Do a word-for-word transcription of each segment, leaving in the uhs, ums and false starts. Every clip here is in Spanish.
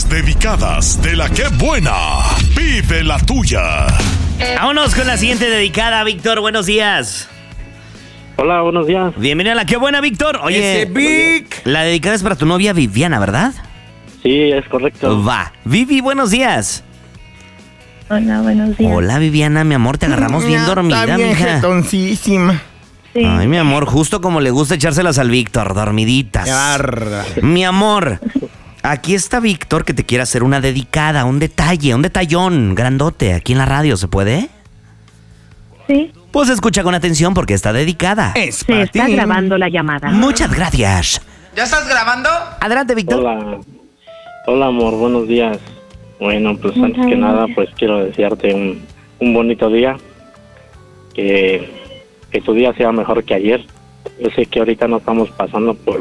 Las dedicadas de la que buena. Pide la tuya. Vámonos con la siguiente dedicada, Víctor. Buenos días. Hola, buenos días. Bienvenido a la que buena, Víctor. Oye, Ese Vic. la dedicada es para tu novia Viviana, ¿verdad? Sí, es correcto. Va. Vivi, buenos días. Hola, buenos días. Hola, Viviana, mi amor, te agarramos bien dormida, Está bien mija. jetoncísima. Sí. Ay, mi amor, justo como le gusta echárselas al Víctor, dormiditas. Qué barra. Mi amor, aquí está Víctor que te quiere hacer una dedicada, un detalle, un detallón grandote aquí en la radio, ¿se puede? Sí. Pues escucha con atención porque está dedicada. Es Se para está ti. grabando la llamada. Muchas gracias. ¿Ya estás grabando? Adelante, Víctor. Hola. Hola, amor, buenos días. Bueno, pues Hola, antes que buenos nada, días. pues quiero desearte un, un bonito día. Que, que tu día sea mejor que ayer. Yo sé que ahorita no estamos pasando por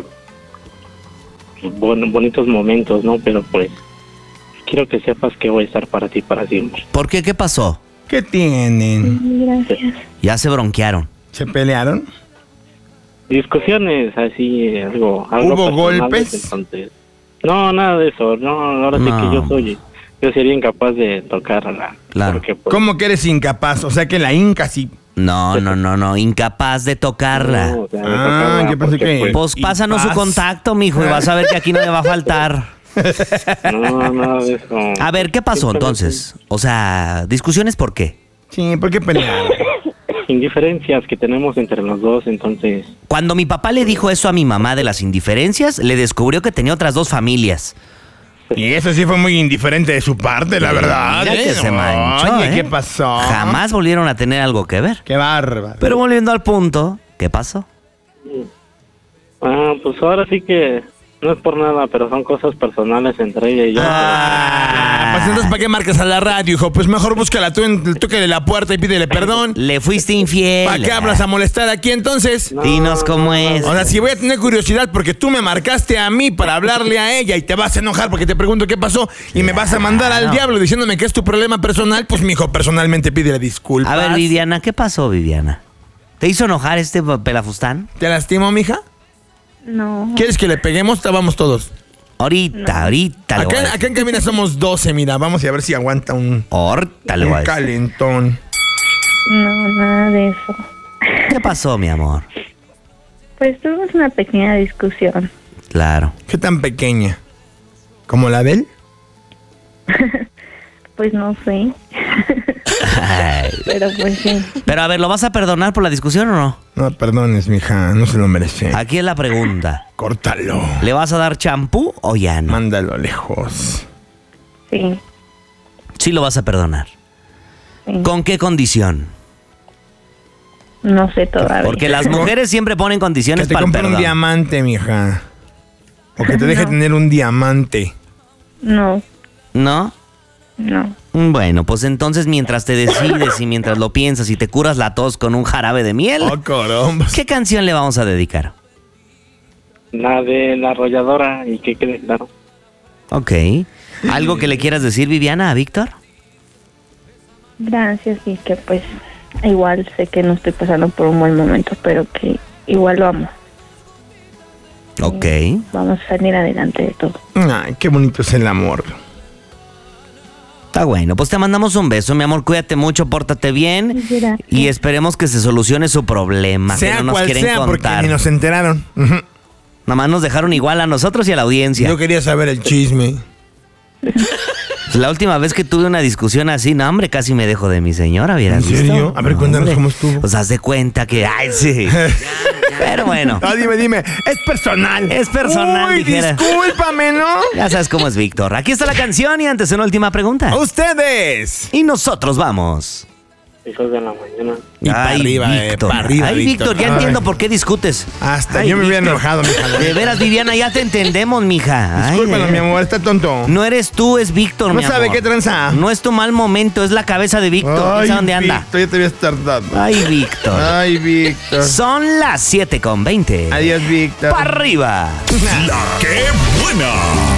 bon- bonitos momentos, ¿no? Pero pues quiero que sepas que voy a estar para ti para siempre. ¿Por qué? ¿Qué pasó? ¿Qué tienen? Gracias. Ya se bronquearon. ¿Se pelearon? Discusiones así, algo, algo ¿Hubo personales, golpes? Entonces, no, nada de eso. No, ahora sí No. que yo soy, yo sería incapaz de tocarla. Claro. Porque, pues, ¿Cómo que eres incapaz? O sea que la Inca sí. No, no, no, no, incapaz de tocarla. no, o sea, de Ah, tocarla, yo pensé porque, que- Pues Y pásanos su paz. contacto, mijo, y vas a ver que aquí no le va a faltar. pues, no, nada de eso. A ver, ¿qué pasó entonces? O sea, ¿discusiones por qué? Sí, ¿por qué pelearon? Indiferencias que tenemos entre los dos, entonces. Cuando mi papá le dijo eso a mi mamá de las indiferencias, le descubrió que tenía otras dos familias. Y eso sí fue muy indiferente de su parte, la verdad. Mira ¿eh? que se manchó, Oye, ¿eh? ¿qué pasó? Jamás volvieron a tener algo que ver. Qué bárbaro. Pero volviendo al punto, ¿qué pasó? Ah, pues ahora sí que no es por nada, pero son cosas personales entre ella y yo. Ah, pues entonces, ¿para qué marcas a la radio, hijo? Pues mejor búscala tú, en, tócale la puerta y pídele perdón. Le fuiste infiel. ¿Para qué hablas a molestar aquí entonces? No, Dinos cómo es. O sea, si voy a tener curiosidad porque tú me marcaste a mí para hablarle a ella y te vas a enojar porque te pregunto qué pasó y me vas a mandar al Claro. diablo diciéndome que es tu problema personal, pues mijo, personalmente pídele disculpas. A ver, Viviana, ¿qué pasó, Viviana? ¿Te hizo enojar este pelafustán? ¿Te lastimo, mija? No. ¿Quieres que le peguemos? Vamos todos. Ahorita, ahorita le voy a Acá, decir. acá en cabina somos doce, mira, vamos a ver si aguanta un, Ahorita le voy a un decir. calentón. No, nada de eso. ¿Qué pasó, mi amor? Pues tuvimos una pequeña discusión. Claro. ¿Qué tan pequeña? ¿Como la de él? Pues no sé. Ay. Pero pues sí. Pero a ver, ¿lo vas a perdonar por la discusión o no? No, perdones, mija, no se lo merece. Aquí es la pregunta. Córtalo. ¿Le vas a dar champú o ya no? Mándalo lejos. Sí. Sí lo vas a perdonar. Sí. ¿Con qué condición? No sé todavía. Porque las mujeres siempre ponen Que condiciones te para el compre un perdón. diamante, mija. O que te deje No. tener un diamante. No, ¿No? no. Bueno, pues entonces mientras te decides y mientras lo piensas y te curas la tos con un jarabe de miel, Oh, caramba. ¿qué canción le vamos a dedicar? La de la arrolladora y que quede claro. Ok. ¿Algo que le quieras decir, Viviana, a Víctor? Gracias y que pues igual sé que no estoy pasando por un buen momento, pero que igual lo amo. Ok. Vamos a salir adelante de todo. Ay, qué bonito es el amor. Está bueno, pues te mandamos un beso, mi amor, cuídate mucho, pórtate bien Gracias. y esperemos que se solucione su problema, Sea que no nos cual quieren sea, porque contar. ni nos enteraron. Ujú. Nada más nos dejaron igual a nosotros y a la audiencia. Yo quería saber el chisme. La última vez que tuve una discusión así, no, hombre, casi me dejo de mi señora, ¿vieras ¿En visto? serio? A ver, No, cuéntanos hombre. cómo estuvo. Pues haz de cuenta que, ay, sí. Pero bueno, No, dime, dime. Es personal. Es personal, Uy, dijera. discúlpame, ¿no? ya sabes cómo es Víctor. Aquí está la canción y antes una última pregunta. Ustedes. Y nosotros vamos. Hijos de la mañana. Y pa' Ay, arriba, eh, Víctor. pa' arriba, Ay, Víctor. Víctor, ya Ay. entiendo por qué discutes. Hasta Ay, yo me hubiera Víctor. enojado, mija. De veras, Viviana, ya te entendemos, mija. Ay, Discúlpalo, de mi veras. amor, está tonto. No eres tú, es Víctor, No mi sabe amor. qué tranza. No es tu mal momento, es la cabeza de Víctor. ¿Quién Ay, sabe dónde anda? Víctor, ya te habías tardado. Ay, Víctor. Ay, Víctor. Son las siete con veinte. Adiós, Víctor. ¡Para arriba! La que buena.